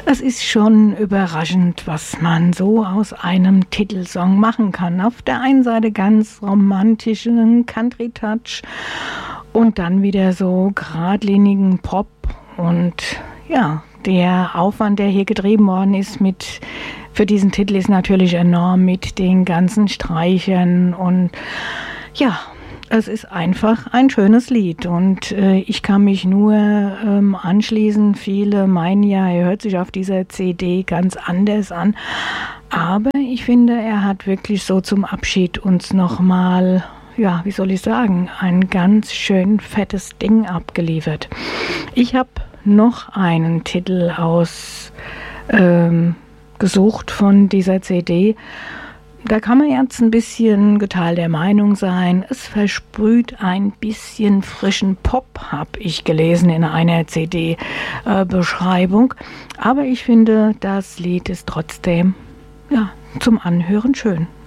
Es ist schon überraschend, was man so aus einem Titelsong machen kann. Auf der einen Seite ganz romantischen Country-Touch und dann wieder so geradlinigen Pop. Und ja, der Aufwand, der hier getrieben worden ist für diesen Titel, ist natürlich enorm mit den ganzen Streichern. Und ja, es ist einfach ein schönes Lied und ich kann mich nur anschließen. Viele meinen ja, er hört sich auf dieser CD ganz anders an. Aber ich finde, er hat wirklich so zum Abschied uns nochmal, ja, wie soll ich sagen, ein ganz schön fettes Ding abgeliefert. Ich habe noch einen Titel gesucht von dieser CD. Da kann man jetzt ein bisschen geteilter Meinung sein. Es versprüht ein bisschen frischen Pop, habe ich gelesen in einer CD-Beschreibung. Aber ich finde, das Lied ist trotzdem zum Anhören schön.